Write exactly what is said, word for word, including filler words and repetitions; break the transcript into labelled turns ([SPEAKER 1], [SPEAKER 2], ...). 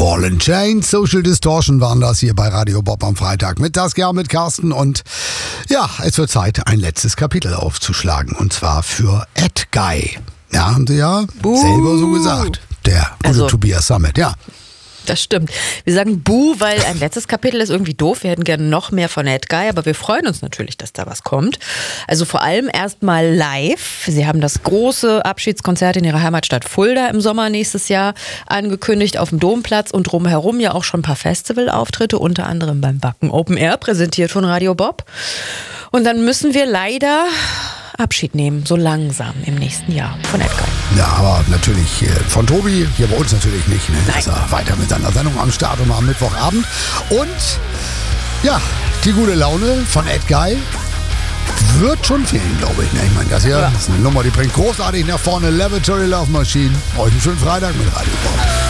[SPEAKER 1] Ball and Chain, Social Distortion waren das hier bei Radio Bob am Freitag mit Saskia, mit Carsten und ja, es wird Zeit, ein letztes Kapitel aufzuschlagen und zwar für Ed Guy. Ja, haben sie ja Buh. selber so gesagt, der gute
[SPEAKER 2] also,
[SPEAKER 1] Tobias Sammet, ja.
[SPEAKER 2] Das stimmt. Wir sagen Buh, weil ein letztes Kapitel ist irgendwie doof. Wir hätten gerne noch mehr von Ed Guy, aber wir freuen uns natürlich, dass da was kommt. Also vor allem erstmal live. Sie haben das große Abschiedskonzert in ihrer Heimatstadt Fulda im Sommer nächstes Jahr angekündigt auf dem Domplatz und drumherum ja auch schon ein paar Festivalauftritte, unter anderem beim Wacken Open Air, präsentiert von Radio Bob. Und dann müssen wir leider Abschied nehmen, so langsam im nächsten Jahr von Ed Guy.
[SPEAKER 1] Ja, aber natürlich äh, von Tobi, hier bei uns natürlich nicht. Ne? Ist er weiter mit seiner Sendung am Start und am Mittwochabend. Und ja, die gute Laune von Ed Guy wird schon fehlen, glaube ich. Ne? Ich meine, das hier ja. ist eine Nummer, die bringt großartig nach vorne. Lavatory Love Machine. Euch einen schönen Freitag mit Radio Bob.